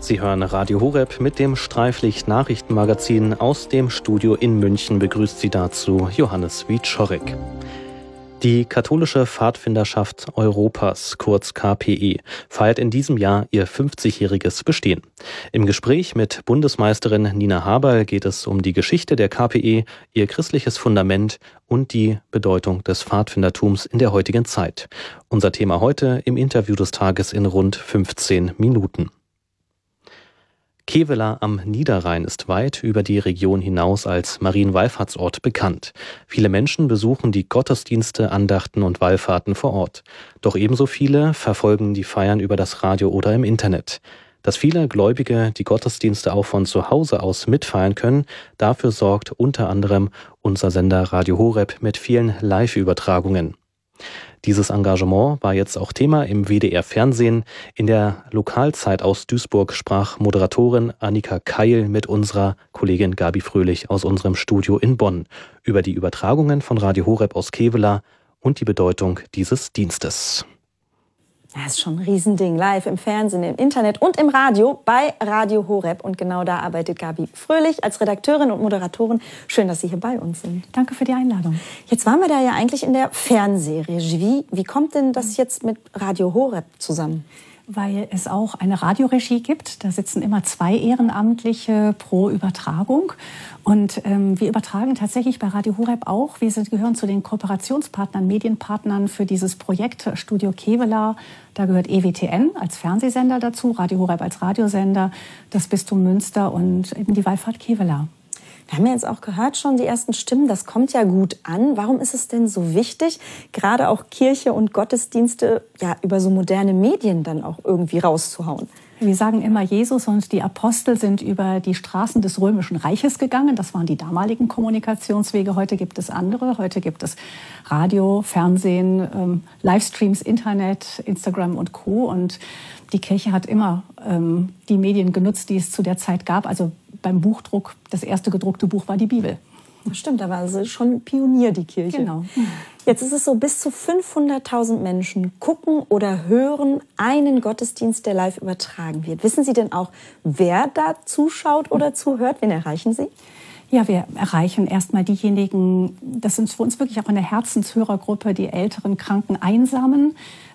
Sie hören Radio Horeb mit dem Streiflicht-Nachrichtenmagazin aus dem Studio in München. Begrüßt Sie dazu Johannes Wieczorek. Die katholische Pfadfinderschaft Europas, kurz KPE, feiert in diesem Jahr ihr 50-jähriges Bestehen. Im Gespräch mit Bundesmeisterin Nina Haberl geht es um die Geschichte der KPE, ihr christliches Fundament und die Bedeutung des Pfadfindertums in der heutigen Zeit. Unser Thema heute im Interview des Tages in rund 15 Minuten. Kevela am Niederrhein ist weit über die Region hinaus als Marienwallfahrtsort bekannt. Viele Menschen besuchen die Gottesdienste, Andachten und Wallfahrten vor Ort. Doch ebenso viele verfolgen die Feiern über das Radio oder im Internet. Dass viele Gläubige die Gottesdienste auch von zu Hause aus mitfeiern können, dafür sorgt unter anderem unser Sender Radio Horeb mit vielen Live-Übertragungen. Dieses Engagement war jetzt auch Thema im WDR-Fernsehen. In der Lokalzeit aus Duisburg sprach Moderatorin Annika Keil mit unserer Kollegin Gabi Fröhlich aus unserem Studio in Bonn über die Übertragungen von Radio Horeb aus Kevela und die Bedeutung dieses Dienstes. Das ist schon ein Riesending, live im Fernsehen, im Internet und im Radio bei Radio Horeb. Und genau da arbeitet Gabi Fröhlich als Redakteurin und Moderatorin. Schön, dass Sie hier bei uns sind. Danke für die Einladung. Jetzt waren wir da ja eigentlich in der Fernsehregie. Wie kommt denn das jetzt mit Radio Horeb zusammen? Weil es auch eine Radioregie gibt. Da sitzen immer 2 Ehrenamtliche pro Übertragung. Und wir übertragen tatsächlich bei Radio Horeb auch. Wir gehören zu den Kooperationspartnern, Medienpartnern für dieses Projekt Studio Kevela. Da gehört EWTN als Fernsehsender dazu, Radio Horeb als Radiosender, das Bistum Münster und eben die Wallfahrt Kevela. Wir haben ja jetzt auch gehört schon die ersten Stimmen, das kommt ja gut an. Warum ist es denn so wichtig, gerade auch Kirche und Gottesdienste ja über so moderne Medien dann auch irgendwie rauszuhauen? Wir sagen immer, Jesus und die Apostel sind über die Straßen des Römischen Reiches gegangen. Das waren die damaligen Kommunikationswege. Heute gibt es andere. Heute gibt es Radio, Fernsehen, Livestreams, Internet, Instagram und Co. Und die Kirche hat immer die Medien genutzt, die es zu der Zeit gab. Also beim Buchdruck, das erste gedruckte Buch war die Bibel. Das stimmt, da war also schon Pionier, die Kirche. Genau. Jetzt ist es so, bis zu 500.000 Menschen gucken oder hören einen Gottesdienst, der live übertragen wird. Wissen Sie denn auch, wer da zuschaut oder zuhört? Wen erreichen Sie? Ja, wir erreichen erstmal diejenigen, das sind für uns wirklich auch eine Herzenshörergruppe, die älteren, kranken, Einsamen,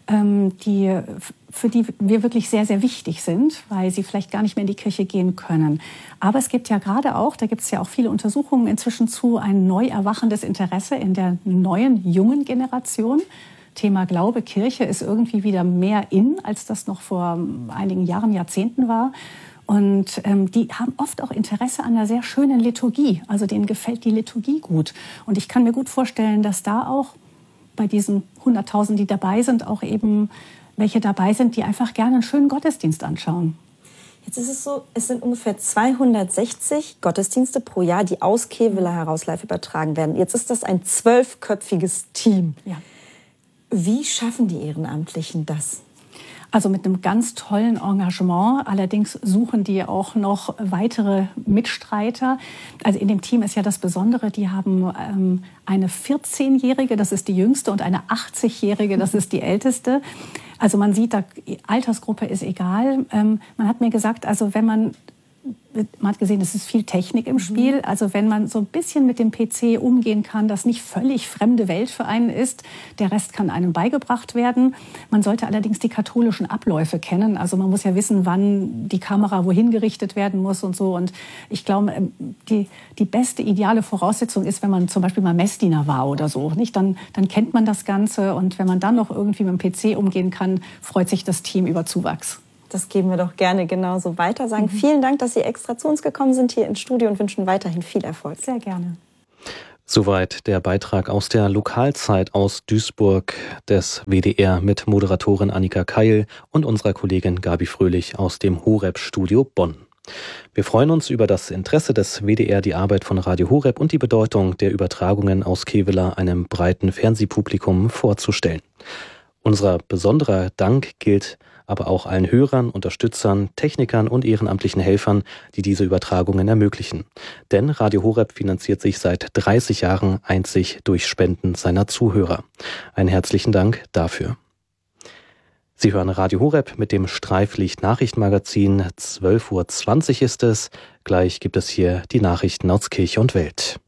für die wir wirklich sehr, sehr wichtig sind, weil sie vielleicht gar nicht mehr in die Kirche gehen können. Aber es gibt ja gerade auch, da gibt es ja auch viele Untersuchungen inzwischen zu, ein neu erwachendes Interesse in der neuen, jungen Generation. Thema Glaube, Kirche ist irgendwie wieder mehr in, als das noch vor einigen Jahren, Jahrzehnten war. Und die haben oft auch Interesse an einer sehr schönen Liturgie. Also denen gefällt die Liturgie gut. Und ich kann mir gut vorstellen, dass da auch bei diesen 100.000, die dabei sind, auch eben welche dabei sind, die einfach gerne einen schönen Gottesdienst anschauen. Jetzt ist es so, es sind ungefähr 260 Gottesdienste pro Jahr, die aus Kevela heraus live übertragen werden. Jetzt ist das ein 12-köpfiges Team. Ja. Wie schaffen die Ehrenamtlichen das? Also mit einem ganz tollen Engagement. Allerdings suchen die auch noch weitere Mitstreiter. Also in dem Team ist ja das Besondere, die haben eine 14-Jährige, das ist die jüngste, und eine 80-Jährige, das ist die älteste. Also man sieht, da Altersgruppe ist egal. Man hat mir gesagt, also man hat gesehen, es ist viel Technik im Spiel. Also wenn man so ein bisschen mit dem PC umgehen kann, das nicht völlig fremde Welt für einen ist, der Rest kann einem beigebracht werden. Man sollte allerdings die katholischen Abläufe kennen. Also man muss ja wissen, wann die Kamera wohin gerichtet werden muss und so. Und ich glaube, die beste ideale Voraussetzung ist, wenn man zum Beispiel mal Messdiener war oder so, nicht? Dann kennt man das Ganze. Und wenn man dann noch irgendwie mit dem PC umgehen kann, freut sich das Team über Zuwachs. Das geben wir doch gerne genauso weiter. Sagen vielen Dank, dass Sie extra zu uns gekommen sind hier ins Studio und wünschen weiterhin viel Erfolg. Sehr gerne. Soweit der Beitrag aus der Lokalzeit aus Duisburg des WDR mit Moderatorin Annika Keil und unserer Kollegin Gabi Fröhlich aus dem Horeb-Studio Bonn. Wir freuen uns über das Interesse des WDR, die Arbeit von Radio Horeb und die Bedeutung der Übertragungen aus Kevela einem breiten Fernsehpublikum vorzustellen. Unser besonderer Dank gilt aber auch allen Hörern, Unterstützern, Technikern und ehrenamtlichen Helfern, die diese Übertragungen ermöglichen. Denn Radio Horeb finanziert sich seit 30 Jahren einzig durch Spenden seiner Zuhörer. Einen herzlichen Dank dafür. Sie hören Radio Horeb mit dem Streiflicht-Nachrichtenmagazin. 12:20 Uhr ist es. Gleich gibt es hier die Nachrichten aus Kirche und Welt.